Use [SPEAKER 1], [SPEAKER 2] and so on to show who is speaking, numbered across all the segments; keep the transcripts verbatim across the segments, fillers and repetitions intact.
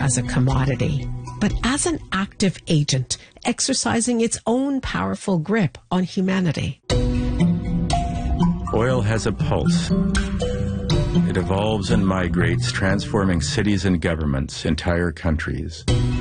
[SPEAKER 1] as a commodity, but as an active agent exercising its own powerful grip on humanity.
[SPEAKER 2] Oil has a pulse. It evolves and migrates, transforming cities and governments, entire countries.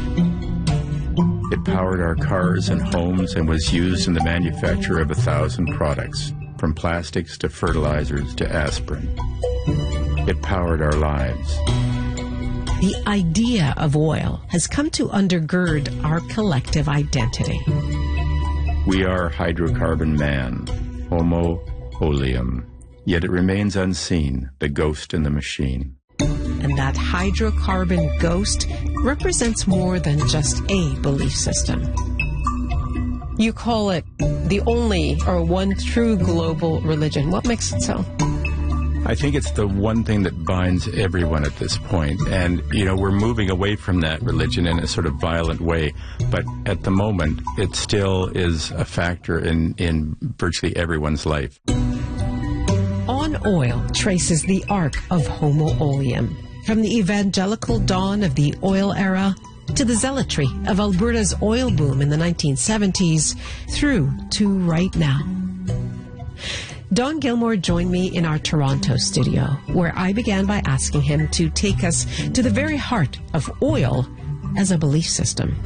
[SPEAKER 2] It powered our cars and homes and was used in the manufacture of a thousand products, from plastics to fertilizers to aspirin. It powered our lives.
[SPEAKER 1] The idea of oil has come to undergird our collective identity.
[SPEAKER 2] We are hydrocarbon man, Homo oleum, yet it remains unseen, the ghost in the machine.
[SPEAKER 1] And that hydrocarbon ghost represents more than just a belief system. You call it the only or one true global religion. What makes it so?
[SPEAKER 2] I think it's the one thing that binds everyone at this point. And, you know, we're moving away from that religion in a sort of violent way. But at the moment, it still is a factor in, in virtually everyone's life.
[SPEAKER 1] On Oil traces the arc of Homo oleum, from the evangelical dawn of the oil era to the zealotry of Alberta's oil boom in the nineteen seventies, through to right now. Don Gilmore joined me in our Toronto studio, where I began by asking him to take us to the very heart of oil as a belief system.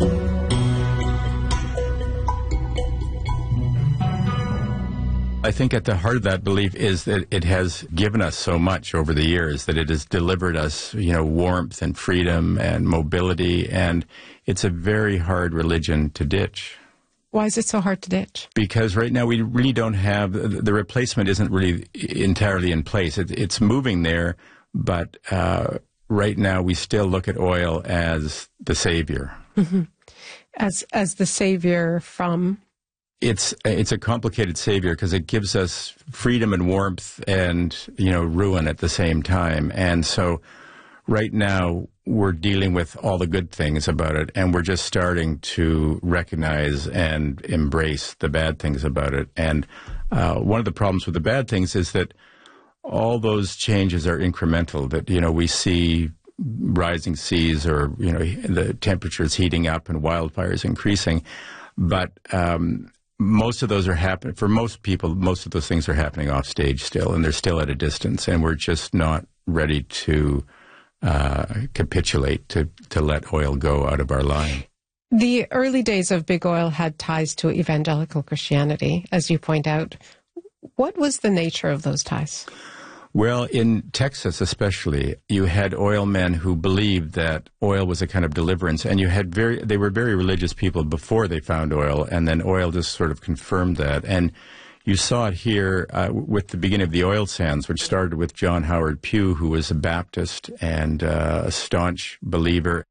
[SPEAKER 2] I think at the heart of that belief is that it has given us so much over the years, that it has delivered us, you know, warmth and freedom and mobility, and it's a very hard religion to ditch.
[SPEAKER 1] Why is it so hard to ditch?
[SPEAKER 2] Because right now we really don't have, the replacement isn't really entirely in place. It, it's moving there, but uh, right now we still look at oil as the savior.
[SPEAKER 1] Mm-hmm. As as the savior from?
[SPEAKER 2] It's it's a complicated savior because it gives us freedom and warmth and, you know, ruin at the same time. And so right now we're dealing with all the good things about it, and we're just starting to recognize and embrace the bad things about it. And uh, one of the problems with the bad things is that all those changes are incremental, that, you know, we see rising seas, or, you know, the temperatures heating up and wildfires increasing. But um, most of those are happening, for most people, most of those things are happening off stage still, and they're still at a distance, and we're just not ready to uh, capitulate, to, to let oil go out of our line.
[SPEAKER 1] The early days of big oil had ties to evangelical Christianity, as you point out. What was the nature of those ties?
[SPEAKER 2] Well, in Texas especially, you had oil men who believed that oil was a kind of deliverance, and you had very, they were very religious people before they found oil, and then oil just sort of confirmed that. And you saw it here uh, with the beginning of the oil sands, which started with John Howard Pugh, who was a Baptist and uh, a staunch believer.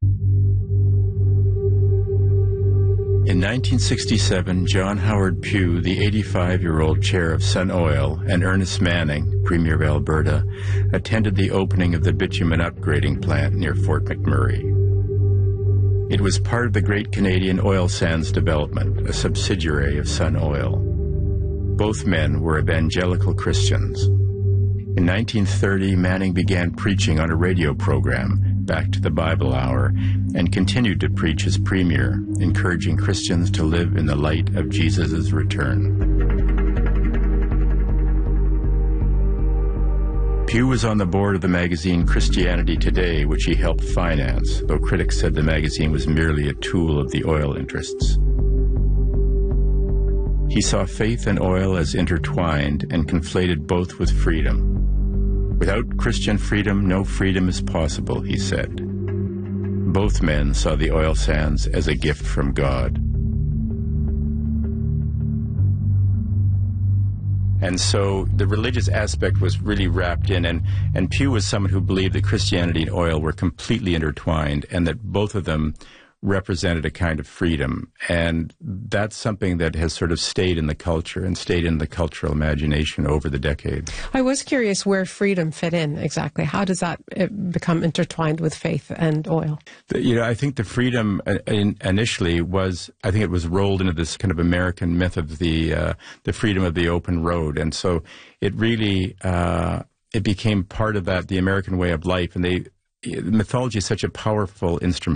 [SPEAKER 2] In nineteen sixty-seven, John Howard Pugh, the eighty-five-year-old chair of Sun Oil, and Ernest Manning, Premier of Alberta, attended the opening of the bitumen upgrading plant near Fort McMurray. It was part of the Great Canadian Oil Sands Development, a subsidiary of Sun Oil. Both men were evangelical Christians. In nineteen thirty, Manning began preaching on a radio program, Back to the Bible Hour, and continued to preach as premier, encouraging Christians to live in the light of Jesus' return. Pugh was on the board of the magazine Christianity Today, which he helped finance, though critics said the magazine was merely a tool of the oil interests. He saw faith and oil as intertwined and conflated both with freedom. Without Christian freedom, no freedom is possible, he said. Both men saw the oil sands as a gift from God. And so the religious aspect was really wrapped in, and, and Pugh was someone who believed that Christianity and oil were completely intertwined, and that both of them represented a kind of freedom. And that's something that has sort of stayed in the culture and stayed in the cultural imagination over the decades.
[SPEAKER 1] I was curious where freedom fit in exactly. How does that become intertwined with faith and oil?
[SPEAKER 2] The, you know, I think the freedom uh, in, initially was, I think it was rolled into this kind of American myth of the uh, the freedom of the open road. And so it really, uh, it became part of that, the American way of life. And they, mythology is such a powerful instrument.